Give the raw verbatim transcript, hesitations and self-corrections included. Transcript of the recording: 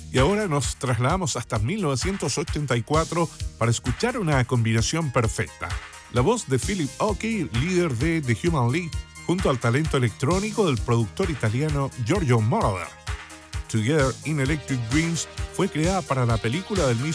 Y ahora nos trasladamos hasta mil novecientos ochenta y cuatro para escuchar una combinación perfecta. La voz de Philip Oakey, líder de The Human League, junto al talento electrónico del productor italiano Giorgio Moroder. Together in Electric Dreams fue creada para la película del mismo